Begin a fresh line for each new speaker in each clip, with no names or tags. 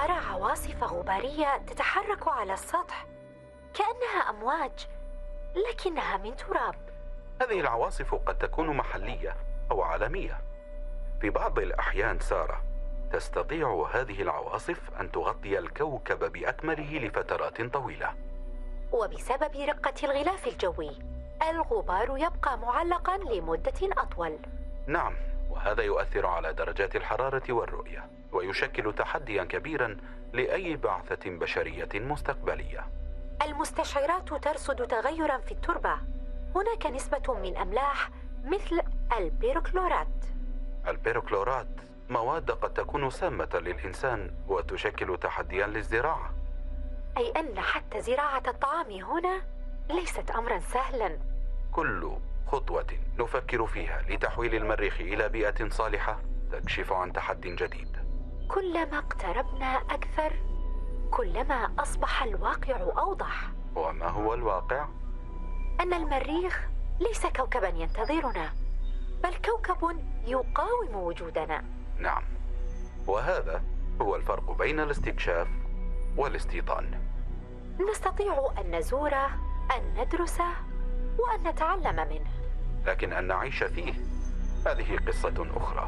أرى عواصف غبارية تتحرك على السطح كأنها أمواج، لكنها من تراب.
هذه العواصف قد تكون محلية أو عالمية. في بعض الأحيان سارة، تستطيع هذه العواصف أن تغطي الكوكب بأكمله لفترات طويلة.
وبسبب رقة الغلاف الجوي، الغبار يبقى معلقا لمدة أطول.
نعم، وهذا يؤثر على درجات الحرارة والرؤية، ويشكل تحديا كبيرا لأي بعثة بشرية مستقبلية.
المستشعرات ترصد تغيرا في التربة. هناك نسبة من أملاح مثل البيروكلورات.
البيروكلورات مواد قد تكون سامة للإنسان وتشكل تحديا للزراعة.
أي أن حتى زراعة الطعام هنا ليست أمرا سهلا.
كل خطوة نفكر فيها لتحويل المريخ إلى بيئة صالحة تكشف عن تحدي جديد.
كلما اقتربنا أكثر، كلما أصبح الواقع أوضح.
وما هو الواقع؟
أن المريخ ليس كوكبا ينتظرنا، بل كوكب يقاوم وجودنا.
نعم، وهذا هو الفرق بين الاستكشاف والاستيطان.
نستطيع أن نزوره، أن ندرسه، وأن نتعلم منه،
لكن أن نعيش فيه هذه قصة أخرى.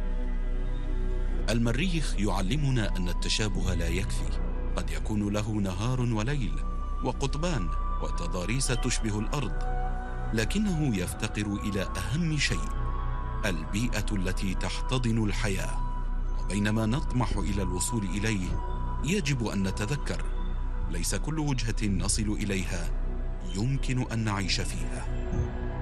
المريخ يعلمنا أن التشابه لا يكفي. قد يكون له نهار وليل وقطبان وتضاريس تشبه الأرض، لكنه يفتقر إلى أهم شيء: البيئة التي تحتضن الحياة. وبينما نطمح إلى الوصول إليه، يجب أن نتذكر: ليس كل وجهة نصل إليها يمكن أن نعيش فيها.